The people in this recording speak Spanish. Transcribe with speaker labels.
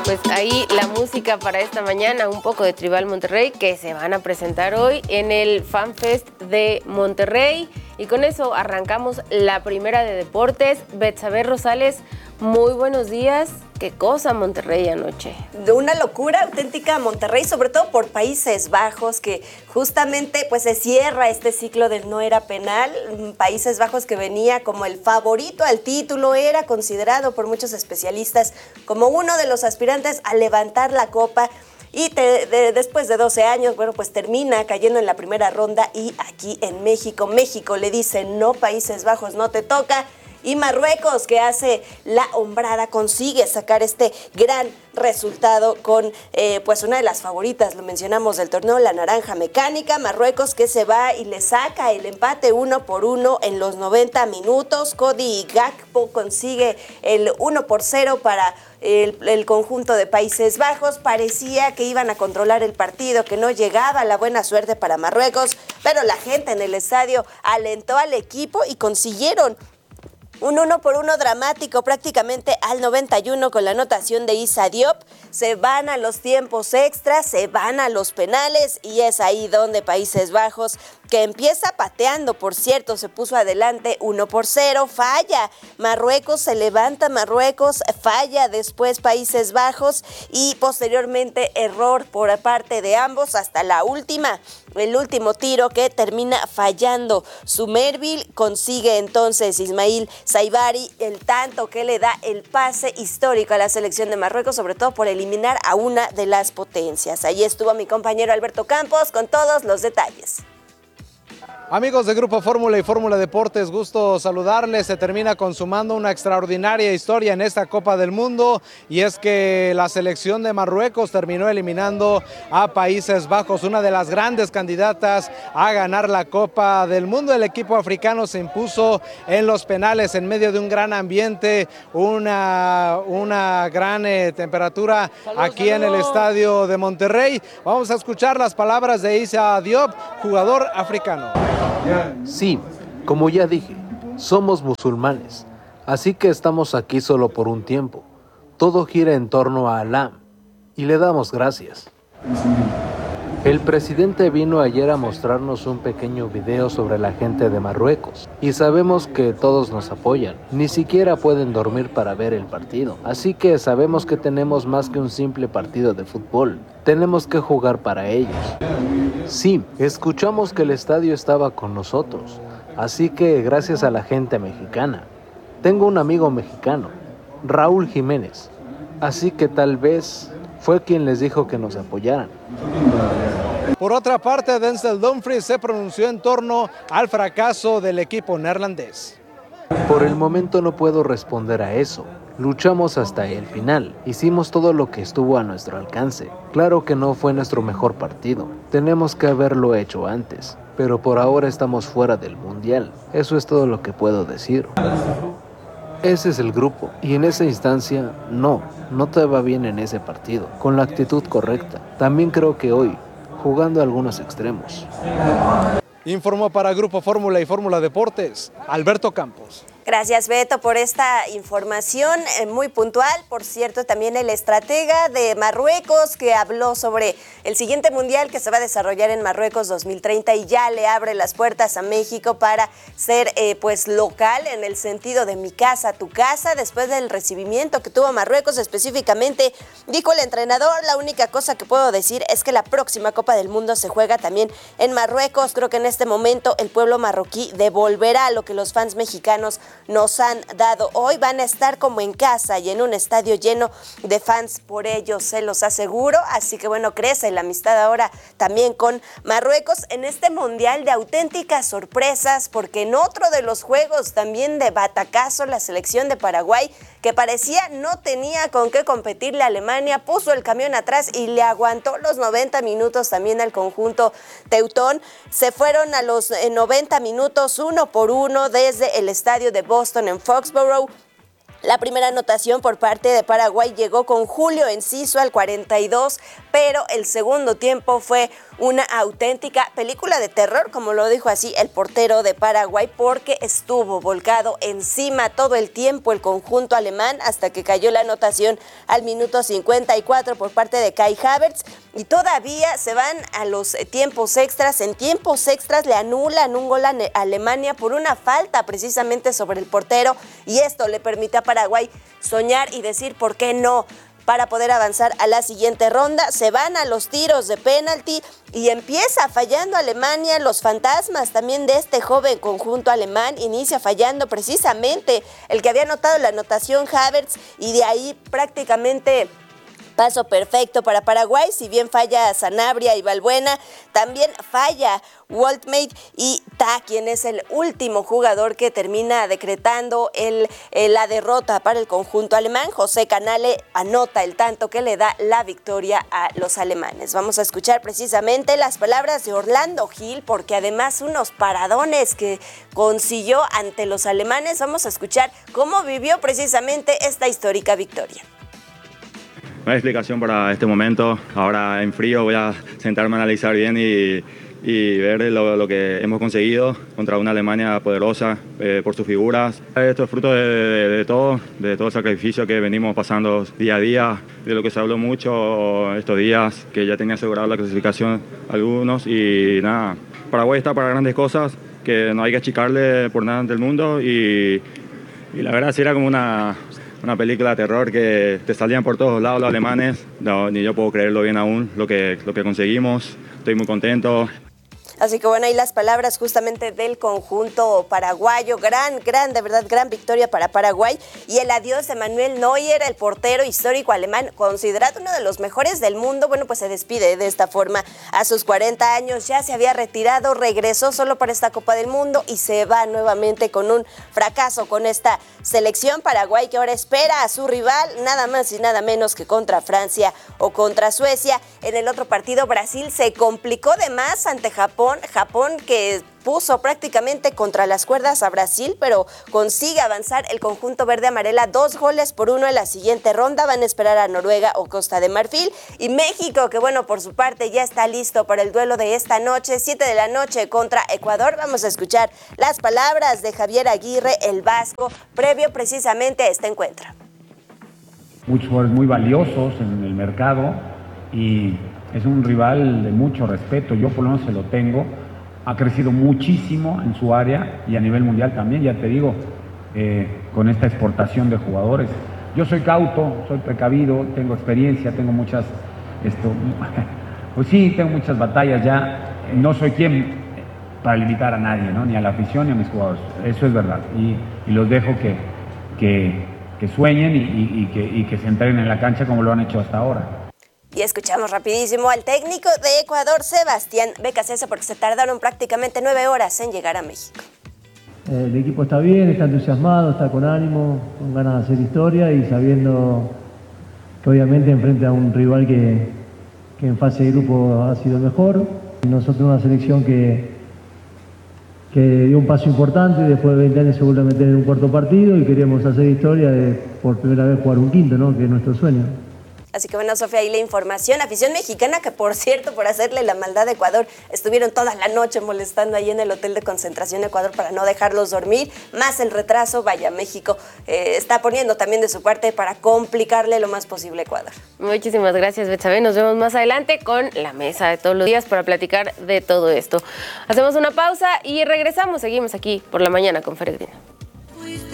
Speaker 1: Pues ahí la música para esta mañana, un poco de Tribal Monterrey, que se van a presentar hoy en el FanFest de Monterrey. Y con eso arrancamos la primera de deportes. Betsabe Rosales, muy buenos días. ¿Qué cosa Monterrey anoche?
Speaker 2: De una locura auténtica Monterrey, sobre todo por Países Bajos, que justamente pues se cierra este ciclo del no era penal. Países Bajos, que venía como el favorito al título, era considerado por muchos especialistas como uno de los aspirantes a levantar la copa. Y después de 12 años, bueno, pues termina cayendo en la primera ronda. Y aquí en México le dice no, Países Bajos, no te toca. Y Marruecos, que hace la hombrada, consigue sacar este gran resultado con pues una de las favoritas, lo mencionamos, del torneo, la Naranja Mecánica. Marruecos, que se va y le saca el empate 1-1 en los 90 minutos. Cody Gakpo consigue el 1-0 para el conjunto de Países Bajos. Parecía que iban a controlar el partido, que no llegaba la buena suerte para Marruecos, pero la gente en el estadio alentó al equipo y consiguieron un 1-1 dramático prácticamente al 91 con la anotación de Issa Diop. Se van a los tiempos extras, se van a los penales y es ahí donde Países Bajos, que empieza pateando, por cierto, se puso adelante 1-0, falla. Marruecos se levanta, Marruecos falla después Países Bajos y posteriormente error por parte de ambos hasta el último tiro, que termina fallando Sumerville. Consigue entonces Ismail Saibari el tanto que le da el pase histórico a la selección de Marruecos, sobre todo por eliminar a una de las potencias. Ahí estuvo mi compañero Alberto Campos con todos los detalles.
Speaker 3: Amigos de Grupo Fórmula y Fórmula Deportes, gusto saludarles. Se termina consumando una extraordinaria historia en esta Copa del Mundo, y es que la selección de Marruecos terminó eliminando a Países Bajos, una de las grandes candidatas a ganar la Copa del Mundo. El equipo africano se impuso en los penales en medio de un gran ambiente, una gran temperatura aquí en el estadio de Monterrey. Vamos a escuchar las palabras de Issa Diop, jugador africano.
Speaker 4: Sí, como ya dije, somos musulmanes, así que estamos aquí solo por un tiempo. Todo gira en torno a Alá y le damos gracias. El presidente vino ayer a mostrarnos un pequeño video sobre la gente de Marruecos y sabemos que todos nos apoyan. Ni siquiera pueden dormir para ver el partido, así que sabemos que tenemos más que un simple partido de fútbol. Tenemos que jugar para ellos. Sí, escuchamos que el estadio estaba con nosotros, así que gracias a la gente mexicana. Tengo un amigo mexicano, Raúl Jiménez, así que tal vez fue quien les dijo que nos apoyaran.
Speaker 3: Por otra parte, Denzel Dumfries se pronunció en torno al fracaso del equipo neerlandés.
Speaker 4: Por el momento no puedo responder a eso. Luchamos hasta el final. Hicimos todo lo que estuvo a nuestro alcance. Claro que no fue nuestro mejor partido. Tenemos que haberlo hecho antes. Pero por ahora estamos fuera del mundial. Eso es todo lo que puedo decir. Ese es el grupo. Y en esa instancia, no te va bien en ese partido. Con la actitud correcta. También creo que hoy, jugando algunos extremos.
Speaker 3: Informó para Grupo Fórmula y Fórmula Deportes, Alberto Campos.
Speaker 2: Gracias, Beto, por esta información muy puntual. Por cierto, también el estratega de Marruecos, que habló sobre el siguiente mundial que se va a desarrollar en Marruecos 2030 y ya le abre las puertas a México para ser pues local, en el sentido de mi casa, tu casa. Después del recibimiento que tuvo Marruecos específicamente, dijo el entrenador: la única cosa que puedo decir es que la próxima Copa del Mundo se juega también en Marruecos. Creo que en este momento el pueblo marroquí devolverá lo que los fans mexicanos nos han dado. Hoy van a estar como en casa y en un estadio lleno de fans, por ello se los aseguro. Así que bueno, crece la amistad ahora también con Marruecos en este mundial de auténticas sorpresas, porque en otro de los juegos también de batacazo, la selección de Paraguay, que parecía no tenía con qué competirle a Alemania, puso el camión atrás y le aguantó los 90 minutos también al conjunto teutón. Se fueron a los 90 minutos 1-1 desde el estadio de Boston en Foxborough. La primera anotación por parte de Paraguay llegó con Julio Enciso al 42, pero el segundo tiempo fue una auténtica película de terror, como lo dijo así el portero de Paraguay, porque estuvo volcado encima todo el tiempo el conjunto alemán hasta que cayó la anotación al minuto 54 por parte de Kai Havertz, y todavía se van a los tiempos extras. En tiempos extras le anulan un gol a Alemania por una falta precisamente sobre el portero, y esto le permite a Paraguay soñar y decir por qué no, para poder avanzar a la siguiente ronda. Se van a los tiros de penalti y empieza fallando Alemania. Los fantasmas también de este joven conjunto alemán, inicia fallando precisamente el que había anotado la anotación, Havertz, y de ahí prácticamente paso perfecto para Paraguay. Si bien falla Sanabria y Balbuena, también falla Woltmate y Ta, quien es el último jugador que termina decretando la derrota para el conjunto alemán. José Canale anota el tanto que le da la victoria a los alemanes. Vamos a escuchar precisamente las palabras de Orlando Gil, porque además unos paradones que consiguió ante los alemanes. Vamos a escuchar cómo vivió precisamente esta histórica victoria.
Speaker 5: No hay explicación para este momento. Ahora en frío voy a sentarme a analizar bien y ver lo que hemos conseguido contra una Alemania poderosa por sus figuras. Esto es fruto de todo el sacrificio que venimos pasando día a día, de lo que se habló mucho estos días, que ya tenía asegurado la clasificación algunos, y nada, Paraguay está para grandes cosas, que no hay que achicarle por nada ante el mundo, y la verdad sí era como una película de terror que te salían por todos lados los alemanes. No, ni yo puedo creerlo bien aún, lo que conseguimos. Estoy muy contento.
Speaker 2: Así que bueno, ahí las palabras justamente del conjunto paraguayo. De verdad, gran victoria para Paraguay. Y el adiós de Manuel Neuer, el portero histórico alemán, considerado uno de los mejores del mundo. Bueno, pues se despide de esta forma a sus 40 años. Ya se había retirado, regresó solo para esta Copa del Mundo y se va nuevamente con un fracaso con esta selección Paraguay, que ahora espera a su rival, nada más y nada menos que contra Francia o contra Suecia. En el otro partido, Brasil se complicó de más ante Japón que puso prácticamente contra las cuerdas a Brasil, pero consigue avanzar el conjunto verde amarela 2-1 en la siguiente ronda. Van a esperar a Noruega o Costa de Marfil. Y México, que bueno, por su parte ya está listo para el duelo de esta noche, 7 de la noche contra Ecuador. Vamos a escuchar las palabras de Javier Aguirre, el vasco, previo precisamente a este encuentro.
Speaker 6: Muchos jugadores muy valiosos en el mercado y es un rival de mucho respeto. Yo por lo menos se lo tengo. Ha crecido muchísimo en su área y a nivel mundial también, ya te digo, con esta exportación de jugadores. Yo soy cauto, soy precavido, tengo experiencia, tengo muchas, pues sí, tengo muchas batallas ya. No soy quien para limitar a nadie, ¿no? Ni a la afición ni a mis jugadores. Eso es verdad. Y los dejo que sueñen y que se entreguen en la cancha como lo han hecho hasta ahora.
Speaker 2: Y escuchamos rapidísimo al técnico de Ecuador, Sebastián Becasese, porque se tardaron prácticamente 9 horas en llegar a México.
Speaker 7: El equipo está bien, está entusiasmado, está con ánimo, con ganas de hacer historia y sabiendo que obviamente enfrente a un rival que en fase de grupo ha sido mejor. Nosotros una selección que dio un paso importante y después de 20 años se vuelve a meter en un cuarto partido y queríamos hacer historia de por primera vez jugar un quinto, ¿no? Que es nuestro sueño.
Speaker 2: Así que bueno, Sofía, ahí la información. Afición mexicana que, por cierto, por hacerle la maldad a Ecuador, estuvieron toda la noche molestando ahí en el hotel de concentración de Ecuador para no dejarlos dormir. Más el retraso, vaya, México está poniendo también de su parte para complicarle lo más posible a Ecuador.
Speaker 1: Muchísimas gracias, Betsabe. Nos vemos más adelante con la mesa de todos los días para platicar de todo esto. Hacemos una pausa y regresamos. Seguimos aquí por la mañana con Feregrina.